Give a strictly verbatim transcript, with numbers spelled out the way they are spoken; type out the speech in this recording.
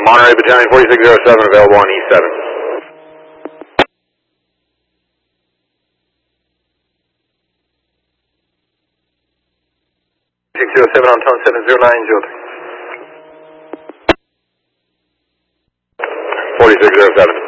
Monterey Battalion forty-six oh seven available on E seven. six oh seven on tone seven zero nine, Jota. forty-six oh seven.